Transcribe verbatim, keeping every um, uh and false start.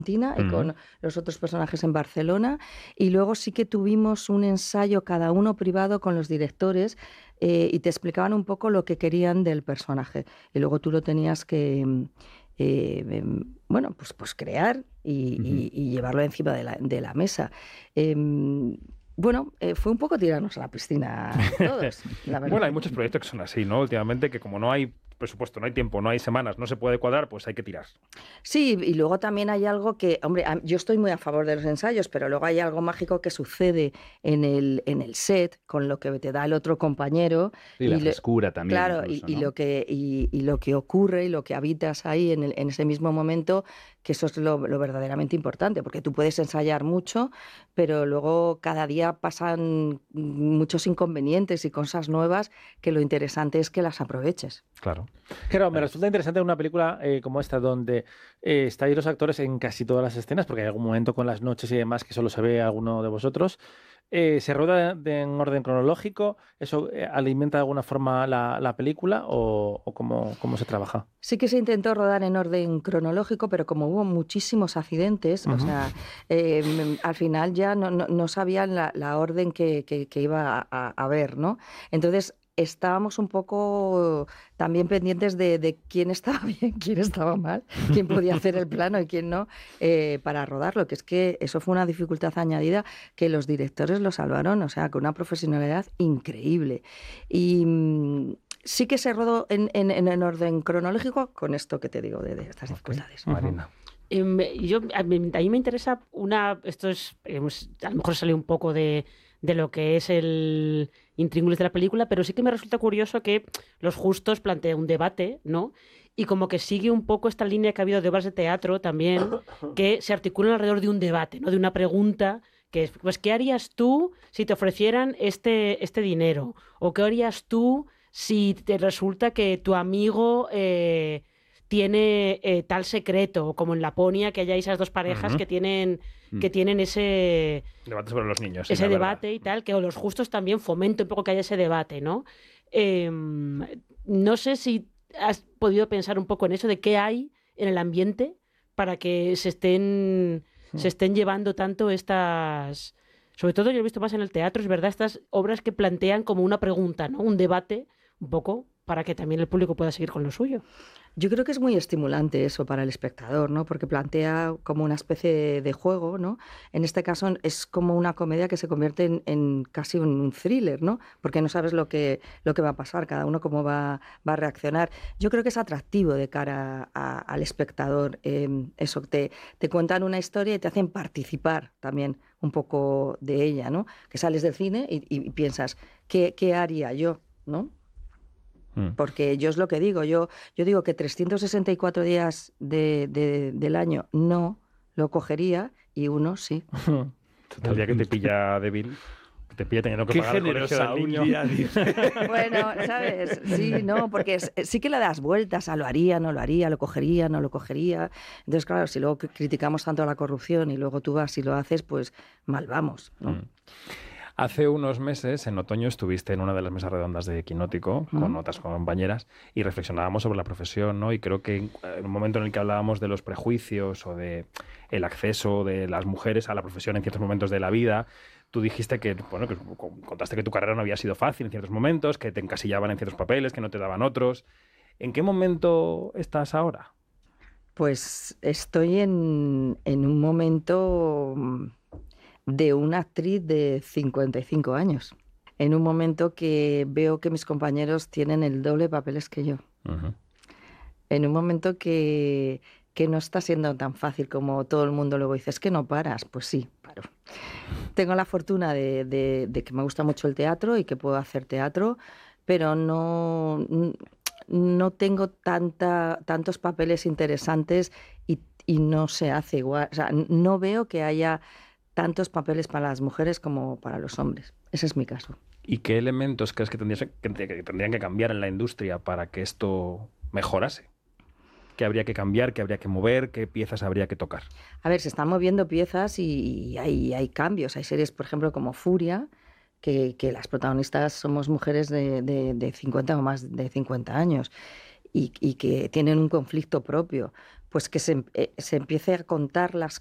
Argentina y Ujú. con los otros personajes en Barcelona. Y luego sí que tuvimos un ensayo cada uno privado con los directores eh, y te explicaban un poco lo que querían del personaje. Y luego tú lo tenías que, mm, eh, em, bueno, pues, pues crear y, Ujú. y- y llevarlo encima de la, de la mesa. Em, bueno, eh, fue un poco tirarnos a la piscina todos, la Bueno, verdad. hay muchos proyectos que son así, ¿no? Últimamente, que como no hay presupuesto, no hay tiempo, no hay semanas, no se puede cuadrar, pues hay que tirar. Sí, y luego también hay algo que, hombre, a- yo estoy muy a favor de los ensayos, pero luego hay algo mágico que sucede en el, en el set con lo que te da el otro compañero Sí, la y le- frescura también claro, y, incluso, y ¿no? lo que y, y lo que ocurre y lo que habitas ahí en, el- en ese mismo momento, que eso es lo, lo verdaderamente importante, porque tú puedes ensayar mucho, pero luego cada día pasan muchos inconvenientes y cosas nuevas que lo interesante es que las aproveches. Claro. Claro, me resulta interesante una película eh, como esta, donde eh, estáis los actores en casi todas las escenas, porque hay algún momento con las noches y demás que solo se ve a alguno de vosotros. Eh, ¿se rueda de- en orden cronológico? ¿Eso eh, alimenta de alguna forma la, la película o, o cómo, cómo se trabaja? Sí que se intentó rodar en orden cronológico, pero como hubo muchísimos accidentes, o Ujú. sea, eh, mm, al final ya no, no- no sabían la, la orden que, que- que iba a, a haber, ¿no? Entonces estábamos un poco también pendientes de, de quién estaba bien, quién estaba mal, quién podía hacer el plano y quién no, eh, para rodarlo, que es que eso fue una dificultad añadida que los directores lo salvaron, o sea, con una profesionalidad increíble. Y... mm, sí que se rodó en, en- en el orden cronológico con esto que te digo de, de estas dificultades. Marina. Em, yo, a mí, a mí me interesa una, esto es, hemos- a lo mejor sale un poco de, de lo que es el intríngulis de la película, pero sí que me resulta curioso que Los Justos plantea un debate, ¿no? Y como que sigue un poco esta línea que ha habido de obras de teatro también, que se articulan alrededor de un debate, ¿no? De una pregunta que es, pues, ¿qué harías tú si te ofrecieran este, este dinero? ¿O qué harías tú si te resulta que tu amigo... eh, tiene eh, tal secreto, o como en Laponia, que haya esas dos parejas Ujú. que tienen, Mm. que tienen ese, Debate sobre los niños. sí, ese la verdad. debate y tal, que Los Justos también fomenta un poco que haya ese debate, ¿no? Eh, no sé si has podido pensar un poco en eso, de qué hay en el ambiente para que se estén, se estén llevando tanto estas... Sobre todo yo lo he visto más en el teatro, es verdad, estas obras que plantean como una pregunta, ¿no? Un debate, un poco, para que también el público pueda seguir con lo suyo. Yo creo que es muy estimulante eso para el espectador, ¿no? Porque plantea como una especie de, de juego, ¿no? En este caso es como una comedia que se convierte en, en casi un thriller, ¿no? Porque no sabes lo que, lo que va a pasar, cada uno cómo va, va a reaccionar. Yo creo que es atractivo de cara a- al espectador. eh, eso, te, te cuentan una historia y te hacen participar también un poco de ella, ¿no? Que sales del cine y, y piensas, ¿qué, qué haría yo? ¿No? Mm. Porque yo es lo que digo, yo, yo digo que trescientos sesenta y cuatro días de- de- del año no lo cogería y uno sí. El día que te pilla débil, que te pilla teniendo que Qué pagar el colegio generosa del un niño. día, dice. Bueno, ¿sabes? Sí, no, porque es- sí que le das vueltas a lo haría, no lo haría, lo cogería, no lo cogería. Entonces, claro, si luego cri- criticamos tanto la corrupción y luego tú vas y lo haces, pues mal vamos, ¿no? Mm. Hace unos meses, en otoño, estuviste en una de las mesas redondas de Quinótico con ¿Mm? otras compañeras y reflexionábamos sobre la profesión, ¿no? Y creo que en, en un momento en el que hablábamos de los prejuicios o de el acceso de las mujeres a la profesión en ciertos momentos de la vida, tú dijiste que, bueno, que contaste que tu carrera no había sido fácil en ciertos momentos, que te encasillaban en ciertos papeles, que no te daban otros. ¿En qué momento estás ahora? Pues estoy en, en un momento mm, de una actriz de cincuenta y cinco años. En un momento que veo que mis compañeros tienen el doble de papeles que yo. Ujú. En un momento que, que no está siendo tan fácil como todo el mundo luego dice, es que no paras. Pues sí, paro. Tengo la fortuna de, de- de que me gusta mucho el teatro y que puedo hacer teatro, pero no, no tengo tanta, tantos papeles interesantes y, y no se hace igual. O sea, no veo que haya tantos papeles para las mujeres como para los hombres. Ese es mi caso. ¿Y qué elementos crees que tendrías que, que tendrían que cambiar en la industria para que esto mejorase? ¿Qué habría que cambiar? ¿Qué habría que mover? ¿Qué piezas habría que tocar? A ver, se están moviendo piezas y, y hay, hay cambios. Hay series, por ejemplo, como Furia, que, que las protagonistas somos mujeres de, de, de cincuenta o más de cincuenta años y, y que tienen un conflicto propio. pues que se, eh, se empiece a contar las